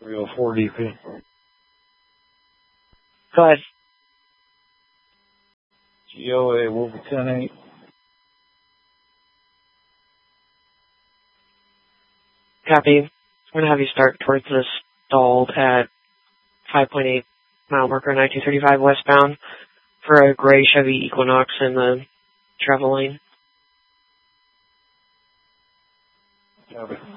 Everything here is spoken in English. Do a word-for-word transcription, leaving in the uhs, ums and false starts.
three oh four D P. Go ahead. G O A, Wolf ten eight. Copy. I'm going to have you start towards this stalled at five point eight mile marker nineteen thirty-five westbound for a gray Chevy Equinox in the travel lane. Copy.